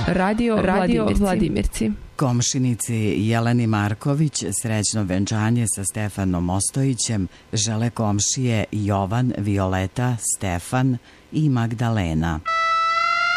Radio Vladimirci. Komšinici Jeleni Marković srećno venčanje sa Stefanom Ostojićem žele komšije Jovan, Violeta, Stefan i Magdalena.